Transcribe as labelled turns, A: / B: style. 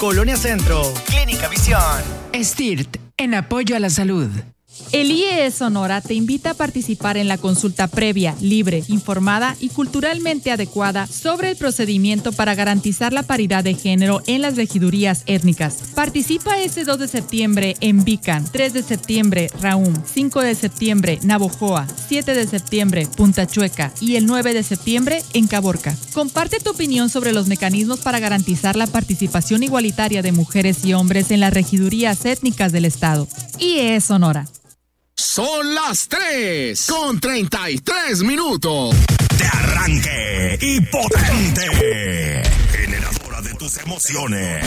A: Colonia Centro. Clínica Visión.
B: STIRT, en apoyo a la salud.
C: El IEE Sonora te invita a participar en la consulta previa, libre, informada y culturalmente adecuada sobre el procedimiento para garantizar la paridad de género en las regidurías étnicas. Participa este 2 de septiembre en Bican, 3 de septiembre Raúm, 5 de septiembre Navojoa, 7 de septiembre Punta Chueca y el 9 de septiembre en Caborca. Comparte tu opinión sobre los mecanismos para garantizar la participación igualitaria de mujeres y hombres en las regidurías étnicas del Estado. IEE Sonora.
D: Son las 3:33.
E: De arranque y potente. Generadora de tus emociones.